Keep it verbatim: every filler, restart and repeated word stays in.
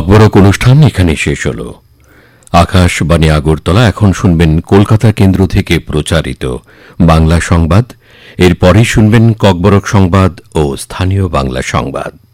ককবরক অনুষ্ঠান এখানে শেষ হল। আকাশবাণী আগরতলা এখন শুনবেন কলকাতা কেন্দ্র থেকে প্রচারিত বাংলা সংবাদ। এরপরে শুনবেন ককবরক সংবাদ ও স্থানীয় বাংলা সংবাদ।